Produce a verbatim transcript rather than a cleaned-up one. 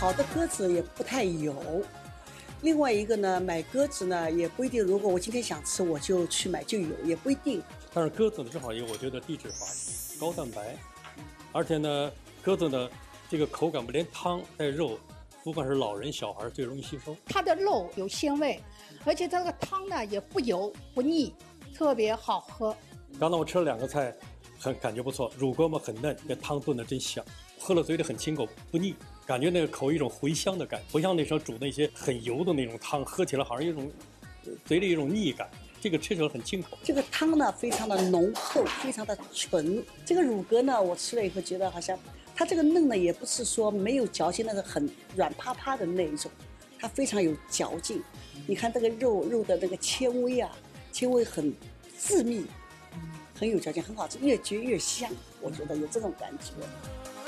好的鸽子也不太有。另外一个呢，买鸽子呢也不一定，如果我今天想吃，我就去买就有，也不一定。 但是鸽子呢，正好有我觉得低脂肪、高蛋白，而且呢，鸽子呢这个口感不连汤带肉，不管是老人小孩最容易吸收。 它的肉有鲜味，而且它这个汤呢也不油不腻，特别好喝。 刚才我吃了两个菜，很感觉不错，乳鸽嘛很嫩，这汤炖的真香，喝了嘴里很清口不腻，感觉那个口一种回香的感觉，不像那时候煮那些很油的那种汤，喝起来好像有一种嘴里一种腻感。这个吃起来很清口。 这个汤呢非常的浓厚，非常的纯。这个乳鸽呢，我吃了以后觉得好像它这个嫩呢，也不是说没有嚼劲，那个很软趴趴的那一种，它非常有嚼劲。你看这个肉肉的那个纤维啊，纤维很致密，很有嚼劲，很好吃，越嚼越香。我觉得有这种感觉。